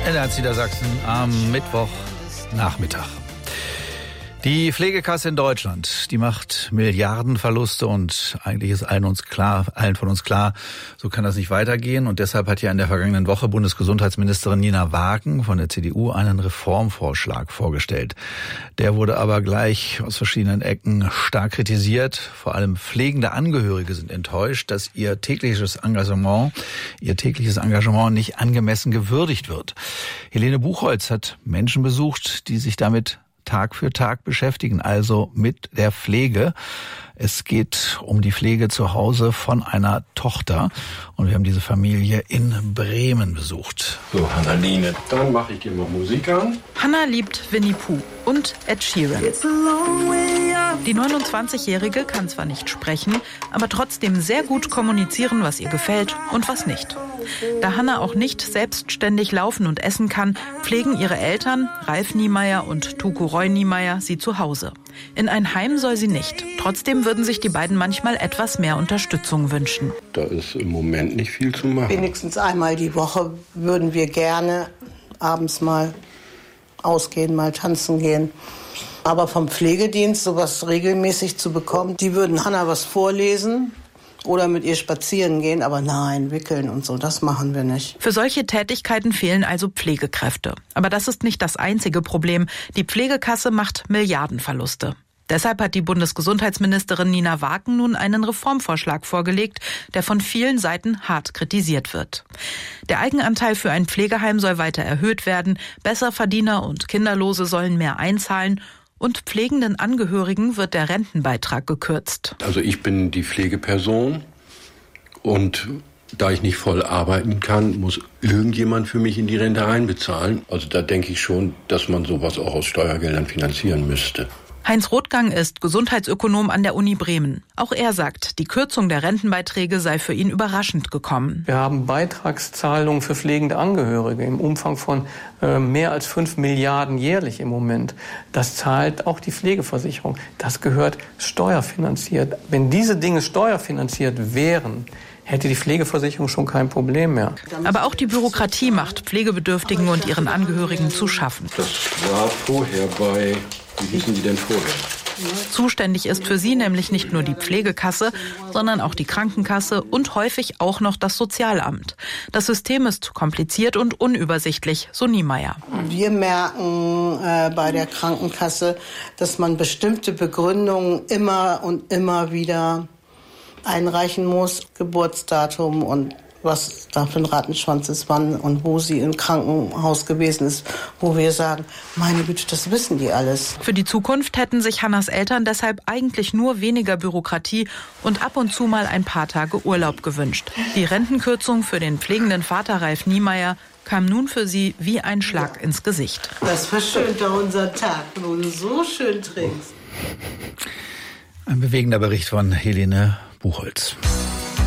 NDR Niedersachsen am Mittwochnachmittag. Die Pflegekasse in Deutschland, die macht Milliardenverluste und eigentlich ist allen von uns klar, so kann das nicht weitergehen. Und deshalb hat ja in der vergangenen Woche Bundesgesundheitsministerin Nina Wagen von der CDU einen Reformvorschlag vorgestellt. Der wurde aber gleich aus verschiedenen Ecken stark kritisiert. Vor allem pflegende Angehörige sind enttäuscht, dass ihr tägliches Engagement nicht angemessen gewürdigt wird. Helene Buchholz hat Menschen besucht, die sich damit Tag für Tag beschäftigen, also mit der Pflege. Es geht um die Pflege zu Hause von einer Tochter und wir haben diese Familie in Bremen besucht. So, Hannaline, dann mache ich dir mal Musik an. Hanna liebt Winnie Pooh und Ed Sheeran. Die 29-Jährige kann zwar nicht sprechen, aber trotzdem sehr gut kommunizieren, was ihr gefällt und was nicht. Da Hanna auch nicht selbstständig laufen und essen kann, pflegen ihre Eltern, Ralf Niemeyer und Tuku Roy Niemeyer, sie zu Hause. In ein Heim soll sie nicht. Trotzdem würden sich die beiden manchmal etwas mehr Unterstützung wünschen. Da ist im Moment nicht viel zu machen. Wenigstens einmal die Woche würden wir gerne abends mal ausgehen, mal tanzen gehen. Aber vom Pflegedienst sowas regelmäßig zu bekommen, die würden Hanna was vorlesen oder mit ihr spazieren gehen, aber nein, wickeln und so, das machen wir nicht. Für solche Tätigkeiten fehlen also Pflegekräfte. Aber das ist nicht das einzige Problem. Die Pflegekasse macht Milliardenverluste. Deshalb hat die Bundesgesundheitsministerin Nina Wagen nun einen Reformvorschlag vorgelegt, der von vielen Seiten hart kritisiert wird. Der Eigenanteil für ein Pflegeheim soll weiter erhöht werden, Besserverdiener und Kinderlose sollen mehr einzahlen und pflegenden Angehörigen wird der Rentenbeitrag gekürzt. Also ich bin die Pflegeperson und da ich nicht voll arbeiten kann, muss irgendjemand für mich in die Rente einbezahlen. Also da denke ich schon, dass man sowas auch aus Steuergeldern finanzieren müsste. Heinz Rothgang ist Gesundheitsökonom an der Uni Bremen. Auch er sagt, die Kürzung der Rentenbeiträge sei für ihn überraschend gekommen. Wir haben Beitragszahlungen für pflegende Angehörige im Umfang von mehr als 5 Milliarden jährlich im Moment. Das zahlt auch die Pflegeversicherung. Das gehört steuerfinanziert. Wenn diese Dinge steuerfinanziert wären, hätte die Pflegeversicherung schon kein Problem mehr. Aber auch die Bürokratie macht Pflegebedürftigen und ihren Angehörigen zu schaffen. Das war vorher bei, wie hießen die denn vorher? Zuständig ist für sie nämlich nicht nur die Pflegekasse, sondern auch die Krankenkasse und häufig auch noch das Sozialamt. Das System ist kompliziert und unübersichtlich, so Niemeyer. Wir merken bei der Krankenkasse, dass man bestimmte Begründungen immer und immer wieder einreichen muss, Geburtsdatum und was da für ein Rattenschwanz ist, wann und wo sie im Krankenhaus gewesen ist, wo wir sagen, meine Güte, das wissen die alles. Für die Zukunft hätten sich Hannas Eltern deshalb eigentlich nur weniger Bürokratie und ab und zu mal ein paar Tage Urlaub gewünscht. Die Rentenkürzung für den pflegenden Vater Ralf Niemeyer kam nun für sie wie ein Schlag ins Gesicht. Das verschönt doch unseren Tag, wo du so schön trinkst. Ein bewegender Bericht von Helene Buchholz.